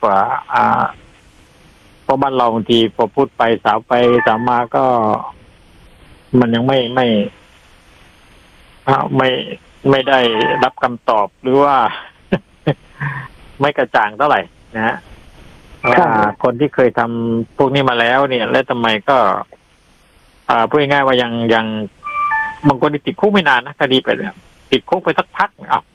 กว่าเพราะบ้านเราบางทีพอพูดไปสาวไปสาวมาก็มันยังไม่ได้รับคำตอบหรือว่า ไม่กระจ่างเท่าไหร่นะฮะว่าคนที่เคยทำพวกนี้มาแล้วเนี่ยแล้วทำไมก็พูดง่ายๆว่ายังบางคนติดคุกไม่นานนะคดีไปแล้วติดคุกไปสักพัก